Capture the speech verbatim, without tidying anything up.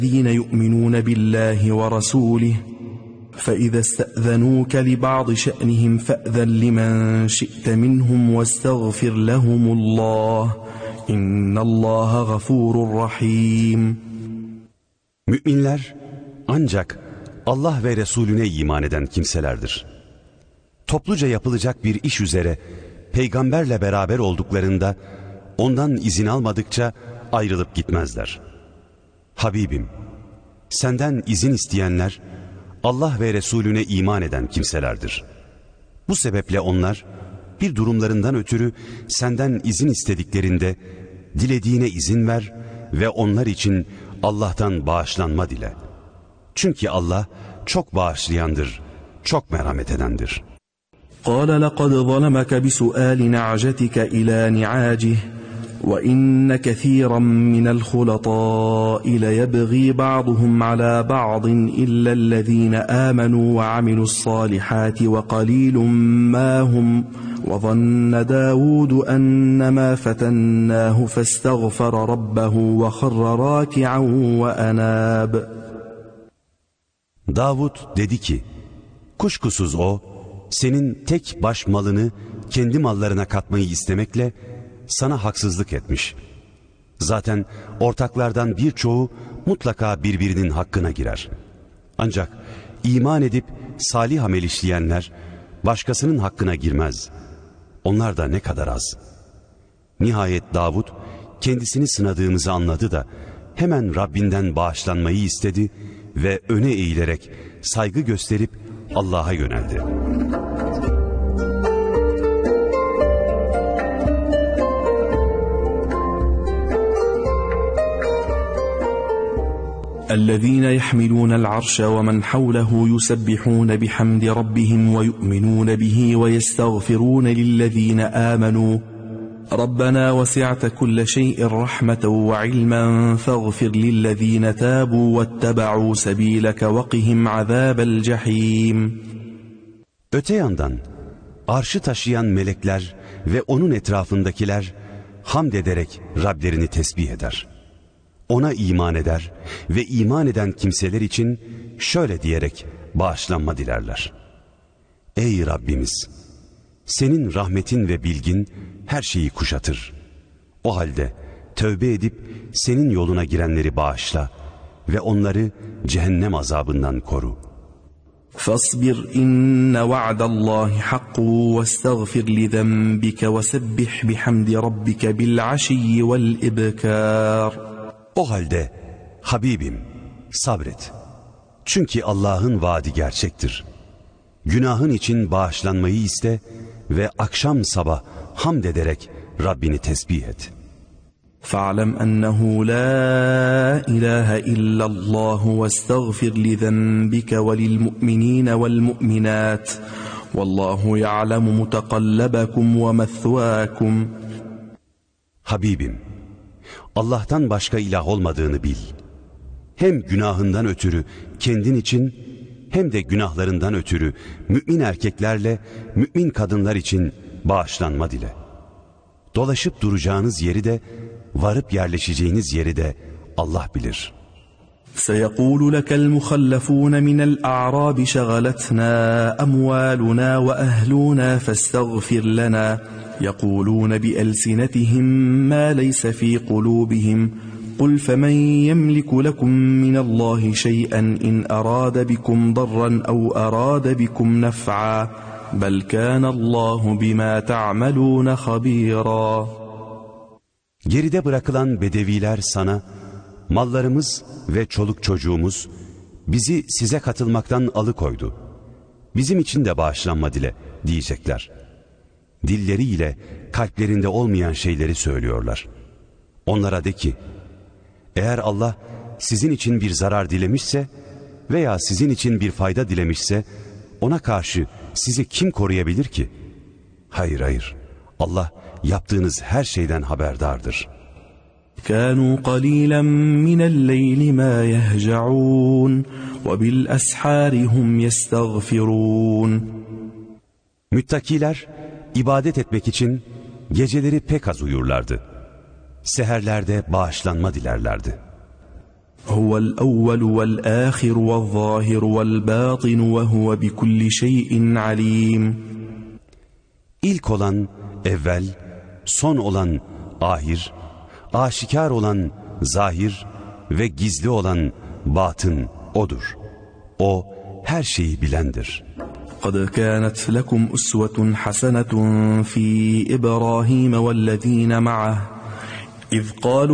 الذين يؤمنون بالله ورسوله فإذا استأذنوك لبعض شأنهم فأذن لمن شئت منهم واستغفر لهم الله إن الله غفور رحيم. Müminler ancak Allah ve Resulüne iman eden kimselerdir. Topluca yapılacak bir iş üzere peygamberle beraber olduklarında ondan izin almadıkça ayrılıp gitmezler. Habibim, senden izin isteyenler Allah ve Resulüne iman eden kimselerdir. Bu sebeple onlar bir durumlarından ötürü senden izin istediklerinde dilediğine izin ver ve onlar için Allah'tan bağışlanma dile. Çünkü Allah çok bağışlayandır, çok merhamet edendir. قال لقد ظلمك بسؤال نعجتك إلى نعاجه وإن كثيرا من الخلطاء ليبغي بعضهم على بعض إلا الذين آمنوا وعملوا الصالحات وقليل ما هم وظن داود أنما فتناه فاستغفر ربه وخر راكعا وأناب. Davud dedi ki, kuşkusuz o, senin tek baş malını kendi mallarına katmayı istemekle sana haksızlık etmiş. Zaten ortaklardan birçoğu mutlaka birbirinin hakkına girer. Ancak iman edip salih amel işleyenler başkasının hakkına girmez. Onlar da ne kadar az. Nihayet Davud kendisini sınadığımızı anladı da hemen Rabbinden bağışlanmayı istedi ve öne eğilerek saygı gösterip Allah'a yöneldi. الذين يحملون العرش ومن حوله يسبحون بحمد ربهم ويؤمنون به ويستغفرون للذين آمنوا ربنا وسعت كل شيء رحمة وعلما فاغفر للذين تابوا واتبعوا سبيلك وقهم عذاب الجحيم. Öte yandan arşı taşıyan melekler ve onun etrafındakiler hamd ederek Rablerini tesbih eder. Ona iman eder ve iman eden kimseler için şöyle diyerek bağışlanma dilerler. Ey Rabbimiz! Senin rahmetin ve bilgin her şeyi kuşatır. O halde tövbe edip senin yoluna girenleri bağışla ve onları cehennem azabından koru. فاصبر إن وعد الله حق واستغفر لذنبك وسبح بحمد ربك بالعشي والإبكار. O halde Habibim sabret. Çünkü Allah'ın vaadi gerçektir. Günahın için bağışlanmayı iste ve akşam sabah hamd ederek Rabbini tesbih et. فَاعْلَمْ أَنَّهُ لَا إِلَٰهَ إِلَّا اللّٰهُ وَاسْتَغْفِرْ لِذَنْبِكَ وَلِلْمُؤْمِنِينَ وَالْمُؤْمِنَاتِ وَاللّٰهُ يَعْلَمُ مُتَقَلَّبَكُمْ وَمَثْوَاكُمْ. Habibim, Allah'tan başka ilah olmadığını bil. Hem günahından ötürü kendin için hem de günahlarından ötürü mümin erkeklerle mümin kadınlar için bağışlanma dile. Dolaşıp duracağınız yeri de varıp yerleşeceğiniz yeri de Allah bilir. سيقول لك المخلفون من الأعراب شغلتنا أموالنا وأهلنا فاستغفر لنا يقولون بألسنتهم ما ليس في قلوبهم قل فمن يملك لكم من الله شيئا إن أراد بكم ضرا أو أراد بكم نفعا بل كان الله بما تعملون خبيرا. Geride bırakılan bedeviler sana, mallarımız ve çoluk çocuğumuz bizi size katılmaktan alıkoydu. Bizim için de bağışlanma dile diyecekler. Dilleriyle kalplerinde olmayan şeyleri söylüyorlar. Onlara de ki, eğer Allah sizin için bir zarar dilemişse veya sizin için bir fayda dilemişse ona karşı sizi kim koruyabilir ki? Hayır hayır, Allah yaptığınız her şeyden haberdardır. كانوا قليلا من الليل ما يهجعون وبالأسحار هم يستغفرون. Müttakiler ibadet etmek için geceleri pek az uyurlardı. Seherlerde bağışlanma dilerlerdi. هو الأول والآخر والظاهر والباطن وهو بكل شيء عليم. İlk olan evvel, son olan ahir, aşikar olan zahir ve gizli olan batın O'dur. O her şeyi bilendir. قد كانت لكم أسوة حسنة في إبراهيم والذين معه إذ قالوا